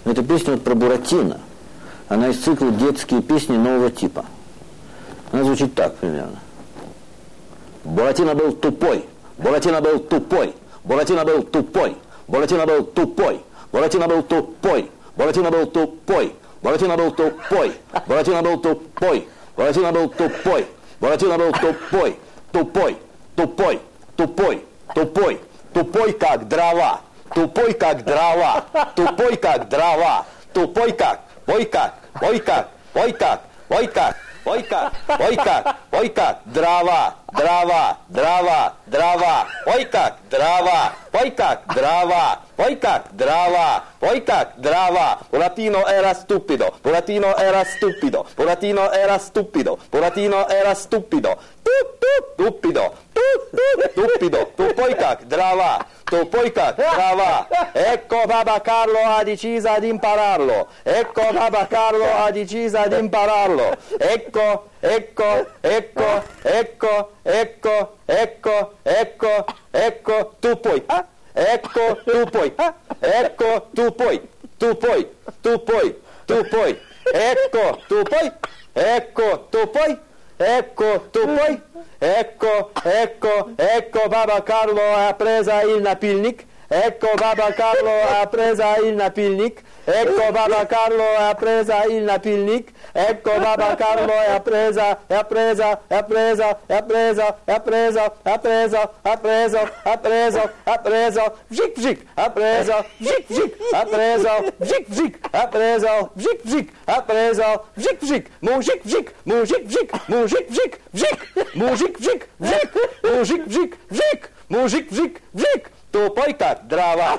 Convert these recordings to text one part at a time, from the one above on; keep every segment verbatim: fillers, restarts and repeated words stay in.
Это песня вот про Буратино. Она из цикла «Детские песни нового типа». Она звучит так примерно. Буратино был тупой, Буратино был тупой, Буратино был тупой, Буратино был тупой, Буратино был тупой, Буратино был тупой, Буратино был тупой, Буратино был тупой, Буратино был тупой, Буратино был тупой, тупой, тупой, тупой, тупой, тупой как дрова, тупой как дрова, тупой как дрова, тупой как, ой как, ой как, ой как, ой как. Ой как, ой как, ой как, дрова, дрова, дрова, дрова, ой как, дрова, ой как, дрова, ой как, дрова, ой как, дрова. Buratino era stupido, Buratino era stupido, Buratino era stupido, Buratino era stupido, stupido, stupido, tupoi как, дрова, tupoi как, дрова. Ecco Papa Carlo ha deciso di impararlo, ecco Papa Carlo ha deciso di impararlo, ecco, ecco, ecco, ecco, ecco, ecco, ecco, ecco, tu puoi, ecco, tu puoi, ecco, tu puoi, tu puoi, tu puoi, tu puoi, ecco, tu puoi, ecco, tu puoi, ecco, tu puoi, ecco, ecco, ecco, Papa Carlo ha preso il napilnik, ecco Papa Carlo ha preso il napilnik, ecco Papa Carlo ha preso il napilnik, ecco Papa Carlo ha preso, ha preso, ha preso, ha preso, ha preso, ha preso, ha preso, ha preso, ha preso, vžik vžik, ha preso, vžik vžik, ha preso, vžik vžik, ha preso, vžik vžik, ha preso, vžik vžik, mužik vžik, mužik vžik, mužik vžik, vžik, mužik vžik, vžik, mužik vžik, vžik, mužik vžik, vžik. Тупой как дрова.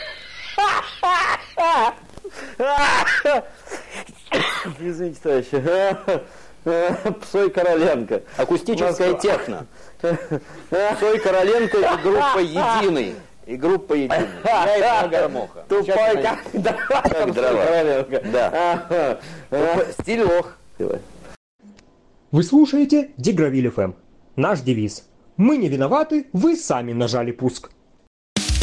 Извините, товарищи. Псой Короленко. Акустическая техно. Псой Короленко и группа «Единый». И группа «Единый». Я и Гармоха. Тупой как дрова. Да. Стиль лох. Вы слушаете Дегравиль эф эм. Наш девиз. Мы не виноваты, вы сами нажали пуск.